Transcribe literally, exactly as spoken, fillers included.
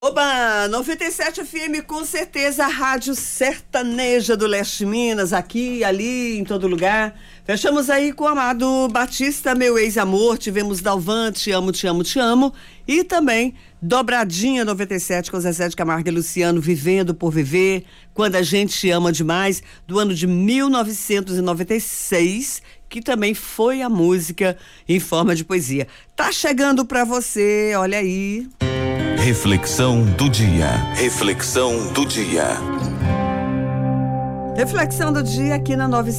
Oba, noventa e sete F M, com certeza a rádio sertaneja do Leste de Minas, aqui, ali, em todo lugar. Fechamos aí com o Amado Batista, Meu Ex-Amor, tivemos Dalvan, Te Amo, Te Amo, Te Amo, e também Dobradinha noventa e sete com Zezé de Camargo e Luciano, Vivendo por Viver, Quando a Gente Te Ama Demais, do ano de mil novecentos e noventa e seis, que também foi a música em forma de poesia. Tá chegando pra você, olha aí. Reflexão do dia. Reflexão do dia. Reflexão do dia aqui na nove